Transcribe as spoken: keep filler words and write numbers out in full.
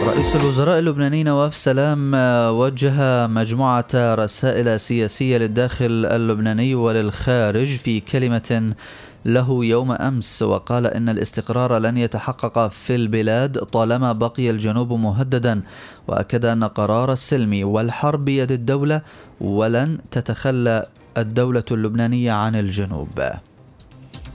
رئيس الوزراء اللبناني نواف سلام وجه مجموعة رسائل سياسية للداخل اللبناني وللخارج في كلمة له يوم أمس، وقال إن الاستقرار لن يتحقق في البلاد طالما بقي الجنوب مهددا، وأكد أن قرار السلم والحرب بيد الدولة ولن تتخلى الدولة اللبنانية عن الجنوب.